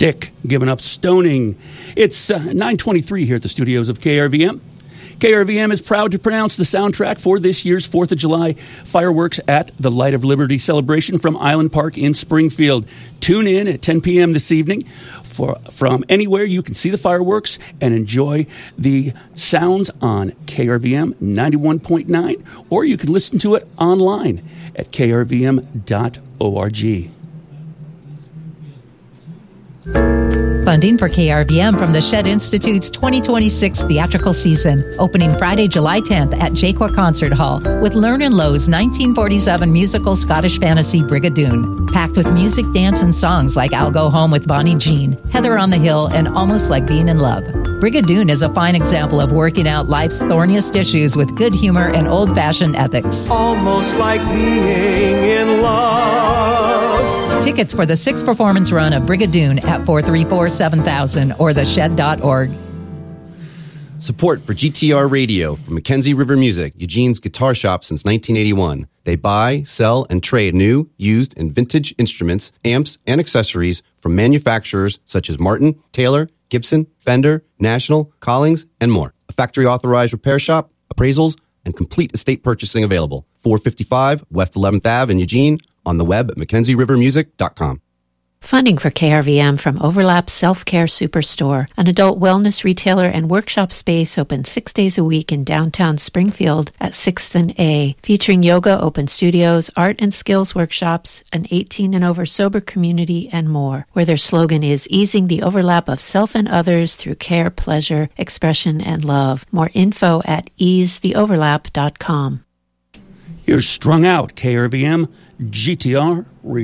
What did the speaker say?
Dick giving up stoning. It's 9:23 here at the studios of KRVM. KRVM is proud to pronounce the soundtrack for this year's 4th of July fireworks at the Light of Liberty celebration from Island Park in Springfield. Tune in at 10 p.m. this evening. From anywhere you can see the fireworks and enjoy the sounds on KRVM 91.9, or you can listen to it online at krvm.org. Funding for KRVM from the Shed Institute's 2026 theatrical season, opening Friday, July 10th at Jaqua Concert Hall with Lernan Lowe's 1947 musical Scottish fantasy Brigadoon, packed with music, dance, and songs like I'll Go Home with Bonnie Jean, Heather on the Hill, and Almost Like Being in Love. Brigadoon is a fine example of working out life's thorniest issues with good humor and old-fashioned ethics. Almost like being in love. Tickets for the 6th performance run of Brigadoon at 434-7000 or theshed.org. Support for GTR Radio from Mackenzie River Music, Eugene's guitar shop since 1981. They buy, sell, and trade new, used, and vintage instruments, amps, and accessories from manufacturers such as Martin, Taylor, Gibson, Fender, National, Collings, and more. A factory-authorized repair shop, appraisals, and complete estate purchasing available. 455 West 11th Ave in Eugene, on the web at MackenzieRiverMusic.com. Funding for KRVM from Overlap Self-Care Superstore, an adult wellness retailer and workshop space open 6 days a week in downtown Springfield at 6th and A, featuring yoga, open studios, art and skills workshops, an 18 and over sober community, and more, where their slogan is easing the overlap of self and others through care, pleasure, expression, and love. More info at easetheoverlap.com. Here's Strung Out, KRVM GTR